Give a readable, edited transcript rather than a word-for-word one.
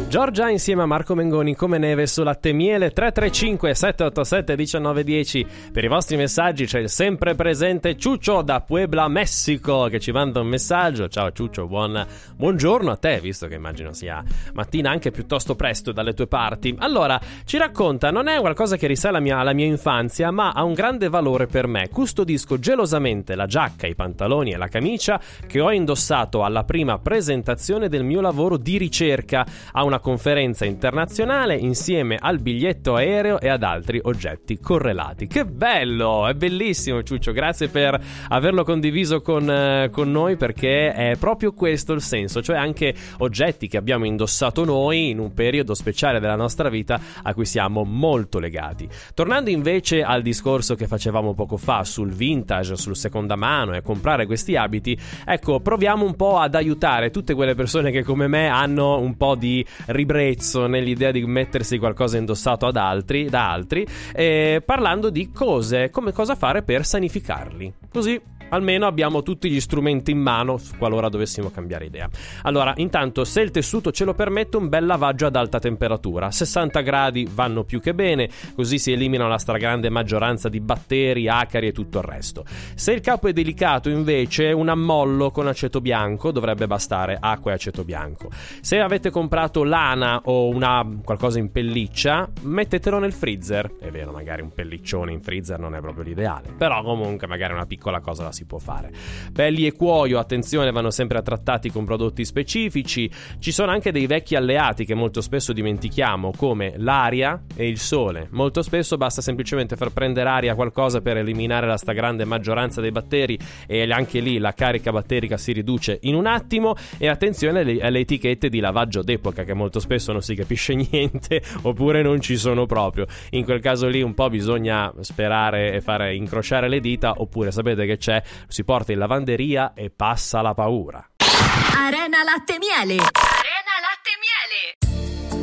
Giorgia insieme a Marco Mengoni come neve su Latte e Miele. 335 787 1910 per i vostri messaggi. C'è il sempre presente Ciuccio da Puebla, Messico, che ci manda un messaggio. Ciao Ciuccio, buongiorno a te, visto che immagino sia mattina anche piuttosto presto dalle tue parti. Allora, ci racconta: non è qualcosa che risale alla mia infanzia, ma ha un grande valore per me. Custodisco gelosamente la giacca, i pantaloni e la camicia che ho indossato alla prima presentazione del mio lavoro di ricerca a una conferenza internazionale, insieme al biglietto aereo e ad altri oggetti correlati. Che bello, è bellissimo Ciuccio, grazie per averlo condiviso con noi, perché è proprio questo il senso, cioè anche oggetti che abbiamo indossato noi in un periodo speciale della nostra vita a cui siamo molto legati. Tornando invece al discorso che facevamo poco fa sul vintage, sul seconda mano e comprare questi abiti, ecco, proviamo un po' ad aiutare tutte quelle persone che come me hanno un po' di ribrezzo nell'idea di mettersi qualcosa indossato da altri, parlando di cosa fare per sanificarli, così almeno abbiamo tutti gli strumenti in mano qualora dovessimo cambiare idea. Allora, intanto, se il tessuto ce lo permette, un bel lavaggio ad alta temperatura. 60 gradi vanno più che bene, così si eliminano la stragrande maggioranza di batteri, acari e tutto il resto. Se il capo è delicato, invece, un ammollo con aceto bianco dovrebbe bastare, acqua e aceto bianco. Se avete comprato lana o qualcosa in pelliccia, mettetelo nel freezer. È vero, magari un pelliccione in freezer non è proprio l'ideale, però comunque magari una piccola cosa la si può fare. Pelli e cuoio, attenzione, vanno sempre trattati con prodotti specifici. Ci sono anche dei vecchi alleati che molto spesso dimentichiamo, come l'aria e il sole. Molto spesso basta semplicemente far prendere aria a qualcosa per eliminare la stragrande maggioranza dei batteri, e anche lì la carica batterica si riduce in un attimo. E attenzione alle etichette di lavaggio d'epoca, che molto spesso non si capisce niente oppure non ci sono proprio. In quel caso lì un po' bisogna sperare e fare incrociare le dita, oppure sapete che c'è, si porta in lavanderia e passa la paura. Arena Latte e Miele.